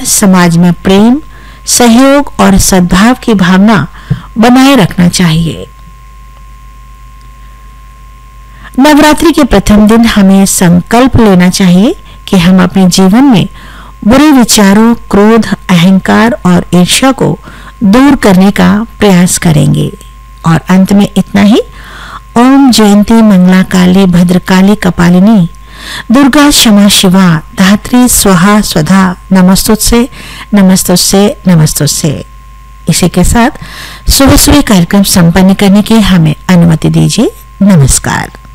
समाज में प्रेम, सहयोग और सद्भाव की भावना बनाए रखना चाहिए। नवरात्रि के प्रथम दिन हमें संकल्प लेना चाहिए कि हम अपने जीवन में बुरे विचारों, क्रोध, अहंकार और ईर्ष्या को दूर करने का प्रयास करेंगे। और अंत में इतना ही। ओम जयंती मंगला काली भद्रकाली कपालिनी दुर्गा क्षमा शिवा धात्री स्वाहा स्वधा नमस्तुस्से नमस्तुस्से नमस्तुस्से। इसी के साथ सुबह सुबह कार्यक्रम संपन्न करने की हमें अनुमति दीजिए। नमस्कार।